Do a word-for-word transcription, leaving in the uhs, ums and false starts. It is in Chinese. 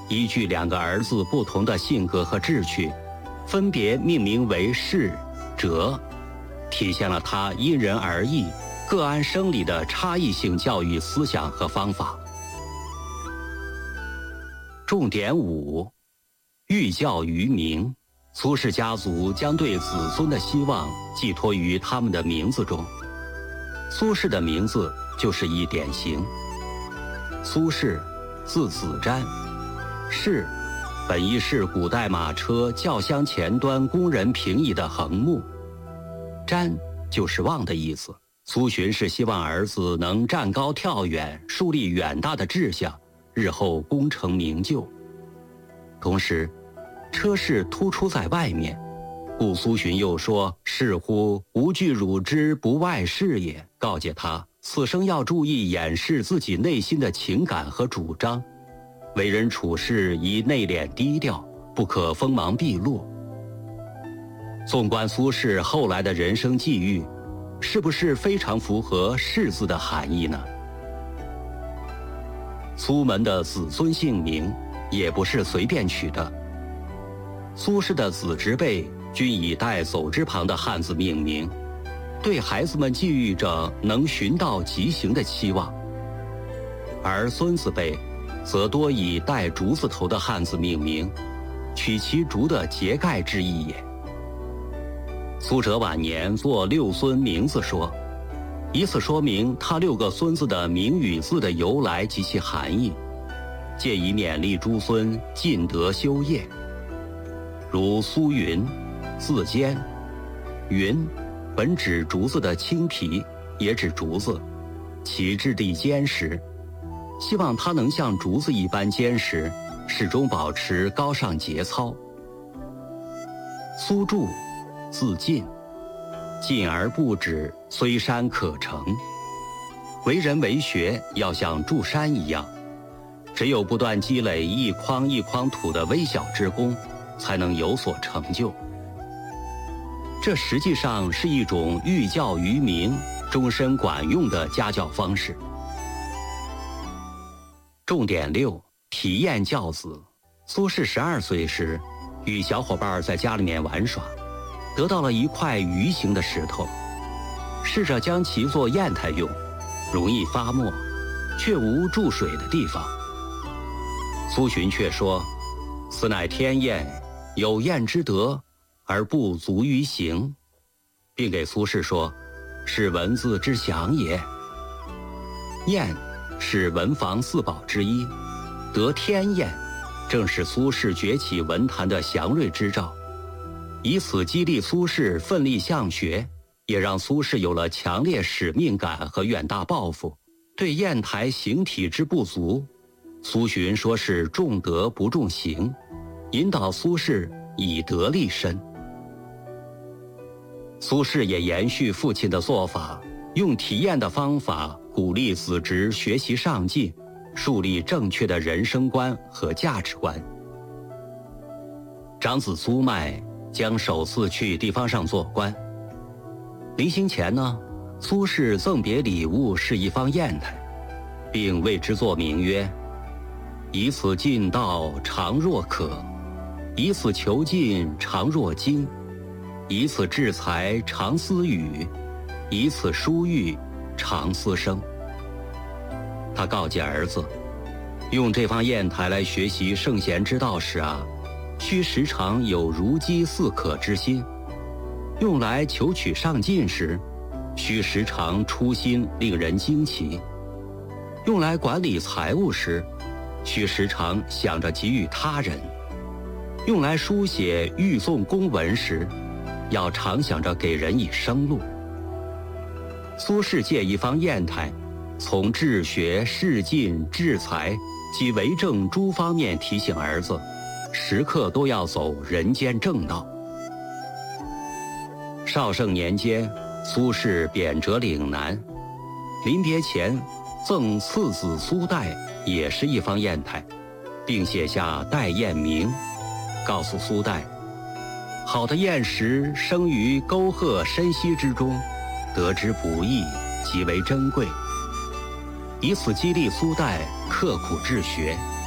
依据两个儿子不同的性格和志趣，分别命名为士、哲，体现了他因人而异、各安生理的差异性教育思想和方法。重点五，寓教于名。苏氏家族将对子孙的希望寄托于他们的名字中。苏轼的名字就是一典型。苏轼，字子瞻，轼本意是古代马车轿厢前端工人平移的横木，瞻就是望的意思。苏洵是希望儿子能站高跳远，树立远大的志向，日后功成名就。同时车室突出在外面，故苏洵又说：“是乎吾惧汝之不外事也。”告诫他此生要注意掩饰自己内心的情感和主张，为人处事宜内敛低调，不可锋芒毕露。纵观苏轼后来的人生际遇，是不是非常符合士字的含义呢？苏门的子孙姓名也不是随便取的。苏轼的子侄辈均以带走之旁的汉字命名，对孩子们寄予着能循道疾行的期望；而孙子辈则多以带竹字头的汉字命名，取其竹的节盖之意也。苏辙晚年作六孙名字说，以此说明他六个孙子的名与字的由来及其含义，借以勉励诸孙尽德修业。如苏云，字坚，云本指竹子的青皮，也指竹子，其质地坚实，希望它能像竹子一般坚实，始终保持高尚节操。苏筑，字进，进而不止，虽山可成。为人为学要像筑山一样，只有不断积累一筐一筐土的微小之功，才能有所成就。这实际上是一种寓教于名、终身管用的家教方式。重点六，体验教子。苏轼十二岁时，与小伙伴在家里面玩耍，得到了一块鱼形的石头，试着将其做砚台用，容易发墨，却无注水的地方。苏洵却说：“此乃天砚，有砚之德，而不足于行。”并给苏轼说：“是文字之祥也。”砚是文房四宝之一，得天砚，正是苏轼崛起文坛的祥瑞之兆。以此激励苏轼奋力向学，也让苏轼有了强烈使命感和远大抱负。对砚台形体之不足，苏洵说是重德不重行，引导苏轼以德立身。苏轼也延续父亲的做法，用体验的方法鼓励子侄学习上进，树立正确的人生观和价值观。长子苏迈将首次去地方上做官，临行前呢，苏轼赠别礼物是一方砚台，并为之作名曰：“以此进道，常若渴；以此求进，常若惊；以此制才，常思语；以此疏育，常思声。”他告诫儿子，用这方砚台来学习圣贤之道时啊，须时常有如饥似渴之心；用来求取上进时，须时常初心令人惊奇；用来管理财物时，须时常想着给予他人；用来书写御诵公文时，要常想着给人以生路。苏轼借一方砚台，从治学、仕进、治财及为政诸方面提醒儿子，时刻都要走人间正道。绍圣年间，苏轼贬谪岭南，临别前赠次子苏代也是一方砚台，并写下代砚名，告诉苏代：“好的砚石生于沟壑深溪之中，得之不易，极为珍贵。”以此激励苏代刻苦治学。